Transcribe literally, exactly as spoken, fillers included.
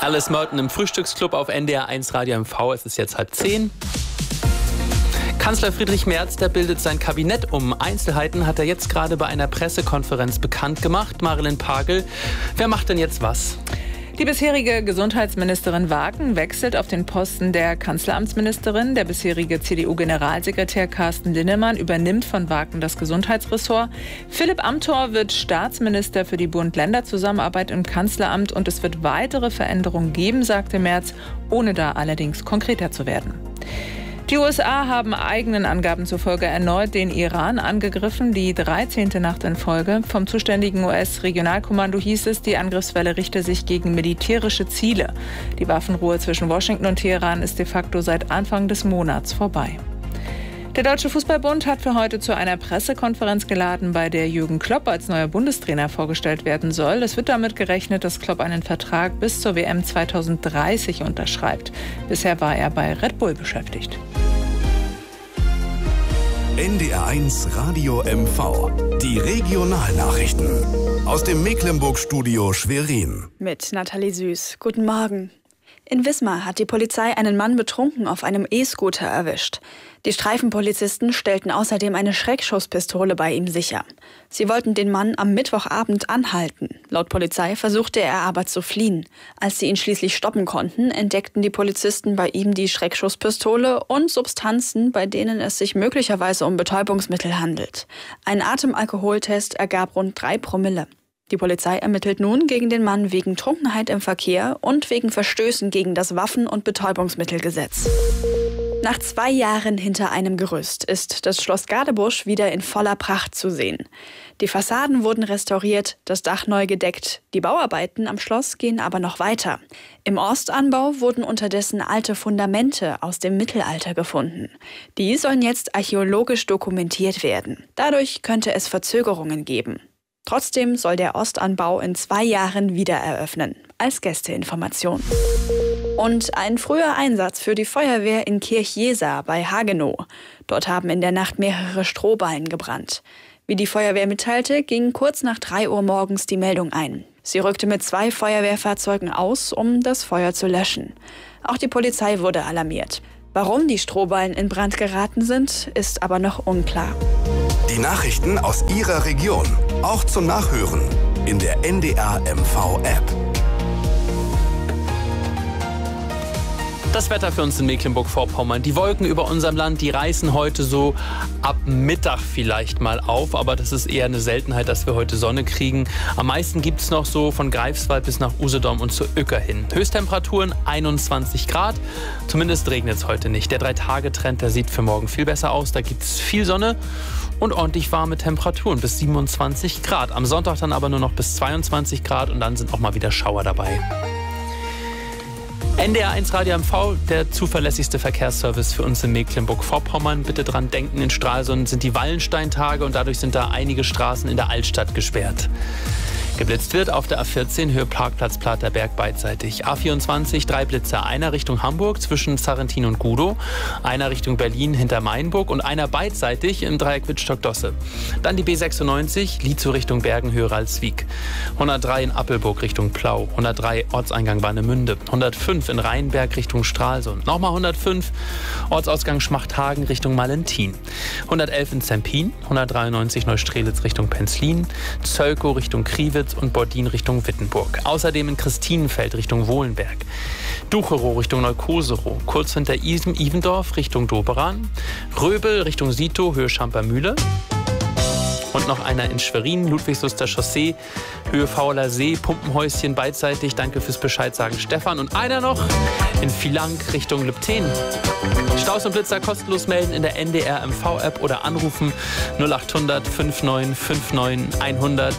Alice Merton im Frühstücksclub auf N D R eins Radio M V. Es ist jetzt halb zehn. Kanzler Friedrich Merz, der bildet sein Kabinett um. Einzelheiten hat er jetzt gerade bei einer Pressekonferenz bekannt gemacht. Marilyn Pagel, wer macht denn jetzt was? Die bisherige Gesundheitsministerin Wagen wechselt auf den Posten der Kanzleramtsministerin. Der bisherige C D U-Generalsekretär Carsten Linnemann übernimmt von Wagen das Gesundheitsressort. Philipp Amthor wird Staatsminister für die Bund-Länder-Zusammenarbeit im Kanzleramt. Und es wird weitere Veränderungen geben, sagte Merz, ohne da allerdings konkreter zu werden. Die U S A haben eigenen Angaben zufolge erneut den Iran angegriffen, die dreizehnte Nacht in Folge. Vom zuständigen U S-Regionalkommando hieß es, die Angriffswelle richte sich gegen militärische Ziele. Die Waffenruhe zwischen Washington und Teheran ist de facto seit Anfang des Monats vorbei. Der Deutsche Fußballbund hat für heute zu einer Pressekonferenz geladen, bei der Jürgen Klopp als neuer Bundestrainer vorgestellt werden soll. Es wird damit gerechnet, dass Klopp einen Vertrag bis zur W M zweitausenddreißig unterschreibt. Bisher war er bei Red Bull beschäftigt. N D R eins Radio M V. Die Regionalnachrichten. Aus dem Mecklenburg-Studio Schwerin. Mit Nathalie Süß. Guten Morgen. In Wismar hat die Polizei einen Mann betrunken auf einem E-Scooter erwischt. Die Streifenpolizisten stellten außerdem eine Schreckschusspistole bei ihm sicher. Sie wollten den Mann am Mittwochabend anhalten. Laut Polizei versuchte er aber zu fliehen. Als sie ihn schließlich stoppen konnten, entdeckten die Polizisten bei ihm die Schreckschusspistole und Substanzen, bei denen es sich möglicherweise um Betäubungsmittel handelt. Ein Atemalkoholtest ergab rund drei Promille. Die Polizei ermittelt nun gegen den Mann wegen Trunkenheit im Verkehr und wegen Verstößen gegen das Waffen- und Betäubungsmittelgesetz. Nach zwei Jahren hinter einem Gerüst ist das Schloss Gadebusch wieder in voller Pracht zu sehen. Die Fassaden wurden restauriert, das Dach neu gedeckt. Die Bauarbeiten am Schloss gehen aber noch weiter. Im Ostanbau wurden unterdessen alte Fundamente aus dem Mittelalter gefunden. Die sollen jetzt archäologisch dokumentiert werden. Dadurch könnte es Verzögerungen geben. Trotzdem soll der Ostanbau in zwei Jahren wieder eröffnen, als Gästeinformation. Und ein früher Einsatz für die Feuerwehr in Kirchjesa bei Hagenow. Dort haben in der Nacht mehrere Strohballen gebrannt. Wie die Feuerwehr mitteilte, ging kurz nach drei Uhr morgens die Meldung ein. Sie rückte mit zwei Feuerwehrfahrzeugen aus, um das Feuer zu löschen. Auch die Polizei wurde alarmiert. Warum die Strohballen in Brand geraten sind, ist aber noch unklar. Die Nachrichten aus Ihrer Region, auch zum Nachhören in der N D R M V-App. Das Wetter für uns in Mecklenburg-Vorpommern. Die Wolken über unserem Land, die reißen heute so ab Mittag vielleicht mal auf. Aber das ist eher eine Seltenheit, dass wir heute Sonne kriegen. Am meisten gibt es noch so von Greifswald bis nach Usedom und zu Uecker hin. Höchsttemperaturen einundzwanzig Grad. Zumindest regnet es heute nicht. Der Drei-Tage-Trend, der sieht für morgen viel besser aus. Da gibt es viel Sonne und ordentlich warme Temperaturen bis siebenundzwanzig Grad. Am Sonntag dann aber nur noch bis zweiundzwanzig Grad und dann sind auch mal wieder Schauer dabei. N D R eins Radio M V, der zuverlässigste Verkehrsservice für uns in Mecklenburg-Vorpommern. Bitte dran denken, in Stralsund sind die Wallensteintage und dadurch sind da einige Straßen in der Altstadt gesperrt. Geblitzt wird auf der A vierzehn Höhe Parkplatz Platerberg beidseitig. A vierundzwanzig, drei Blitzer, einer Richtung Hamburg zwischen Sarrentin und Gudow, einer Richtung Berlin hinter Mainburg und einer beidseitig im Dreieck Wittstock-Dosse. Dann die B sechsundneunzig, Lietzow Richtung Bergen-Höhe Ralswiek. hundertdrei in Appelburg Richtung Plau, hundertdrei Ortseingang Warnemünde, hundertfünf in Rheinberg Richtung Stralsund, nochmal hundertfünf Ortsausgang Schmachthagen Richtung Malentin, hundertelf in Zempin, hundertdreiundneunzig Neustrelitz Richtung Penzlin, Zölkow Richtung Kriwitz und Bordin Richtung Wittenburg. Außerdem in Christinenfeld Richtung Wohlenberg. Ducherow Richtung Neukoserow. Kurz hinter Isen, Ivendorf Richtung Doberan. Röbel Richtung Sito, Höhe Schampermühle. Und noch einer in Schwerin, Ludwigsluster Chaussee, Höhe Fauler See, Pumpenhäuschen beidseitig. Danke fürs Bescheid sagen, Stefan. Und einer noch in Vilang Richtung Lübten. Staus und Blitzer kostenlos melden in der N D R M V-App oder anrufen null achthundert fünfundneunzig neunundfünfzig hundert.